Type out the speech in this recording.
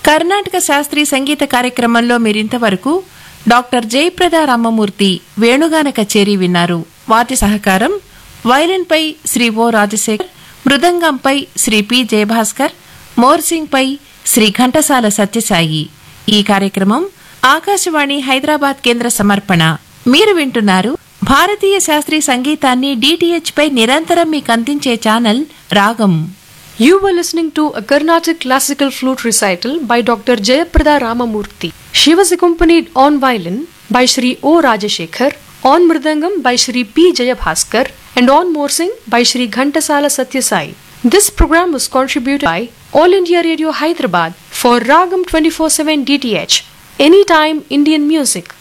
కర్ణాటక శాస్త్రీయ సంగీత కార్యక్రమంలో మీరింతవరకు డాక్టర్ జయప్రద రామమూర్తి వేణుగాన కచేరీ విన్నారు. వాటి సహకారం వైలిన్పై శ్రీ ఓ రాజశేఖర్, మృదంగంపై శ్రీ పి జయభాస్కర్, మోర్సింగ్పై శ్రీ ఘంటసాల సత్యసాయి. ఈ కార్యక్రమం ఆకాశవాణి హైదరాబాద్ కేంద్ర సమర్పణ. మీరు వింటున్నారు భారతీయ శాస్త్రీయ సంగీతాన్ని డిటిహెచ్ పై నిరంతరం మీకు అందించే ఛానల్ రాగం. You were listening to a Carnatic classical flute recital by Dr. Jayaprada Ramamurthy. She was accompanied on violin by Shri O. Rajashekhar, on mridangam by Shri P. Jayabhaskar, and on morsing by Shri Ghantasala Satyasai. This program was contributed by All India Radio Hyderabad for Ragam 24/7 DTH. Anytime Indian music.